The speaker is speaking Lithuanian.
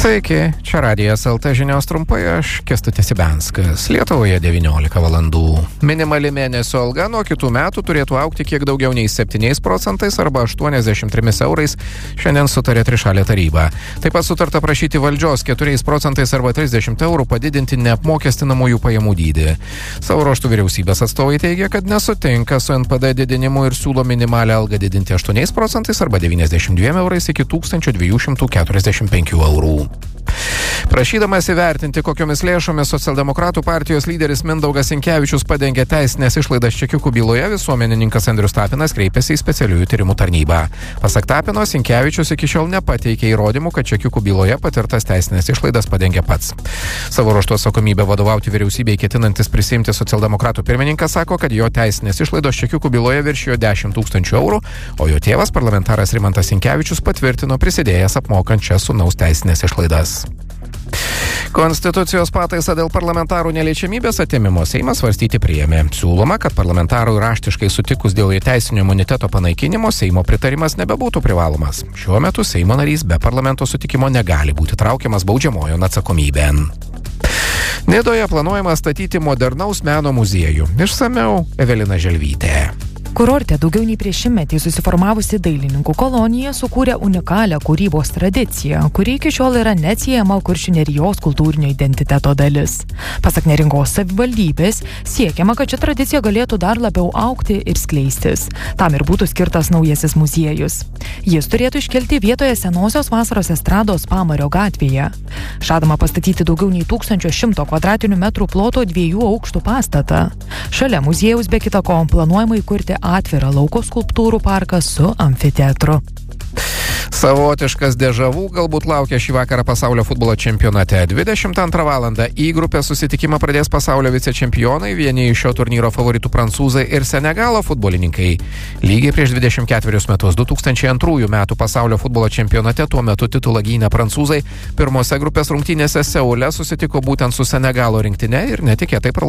Sveiki, čia Radijas LT žinios trumpai, aš Kęstutis Ibenskas. Lietuvoje 19 valandų. Minimali mėnesio alga nuo kitų metų turėtų augti kiek daugiau nei 7% arba 83 eurais, šiandien sutarė trišalė taryba. Taip pat sutarta prašyti valdžios 4% arba 30 eurų padidinti neapmokestinamųjų pajamų dydį. Savo ruožtų vyriausybės atstovai teigia, kad nesutinka su NPD didinimu ir siūlo minimalią algą didinti 8% arba 92 eurais iki 1245 eurų. Prašydamas įvertinti, kokiomis lėšomis socialdemokratų partijos lyderis Mindaugas Sinkevičius padengė teisinės išlaidas čekiukų byloje, visuomenininkas Andrius Tapinas kreipėsi į specialiųjų tyrimų tarnybą. Pasak Tapino, Sinkevičius iki šiol nepateikė įrodymų, kad čekiukų byloje patirtas teisinės išlaidas padengė pats. Savo ruožtu atsakomybę vadovauti vyriausybei ketinantis prisimti socialdemokratų pirmininkas sako, kad jo teisinės išlaidos čekiukų byloje viršijo 10 000 eurų, o jo tėvas, parlamentaras Rimantas Sinkevičius, patvirtino prisidėjęs apmokant šias sūnaus teisinės išlaidas. Konstitucijos pataisą dėl parlamentarų neliečiamybės atėmimo Seimas svarstyti priėmė. Siūloma, kad parlamentarui raštiškai sutikus dėl įteisinio imuniteto panaikinimo Seimo pritarimas nebebūtų privalomas. Šiuo metu Seimo narys be parlamento sutikimo negali būti traukiamas baudžiamojon atsakomybėn. Nidoje planuojama statyti modernaus meno muziejų. Išsamiau Evelina Želvytė. Kurorte daugiau nei prieš šimtmetį susiformavusi dailininkų kolonija sukūrė unikalią kūrybos tradiciją, kuri iki šiol yra neatsiejama Kuršių Nerijos kultūrinio identiteto dalis. Pasak Neringos savivaldybės, siekiama, kad ši tradicija galėtų dar labiau augti ir skleistis. Tam ir būtų skirtas naujasis muziejus. Jis turėtų iškelti vietoje senosios vasaros estrados Pamario gatvėje. Žadama pastatyti daugiau nei 1100 kvadratinių metrų ploto 2 aukštų pastatą. Šalia muziejaus be kita ko planuojama įkurti atvirą lauko skulptūrų parką su amfiteatru. Savotiškas dežavų galbūt laukia šį vakarą pasaulio futbolo čempionate. 22 valandą į grupę susitikimą pradės pasaulio vicečempionai, vieni iš šio turnyro favoritų prancūzai ir Senegalo futbolininkai. Lygiai prieš 24 metus, 2002 metų pasaulio futbolo čempionate tuo metu titulą gynę prancūzai pirmose grupės rungtynėse Seule susitiko būtent su Senegalo rinktine ir netikėtai pralaimėjo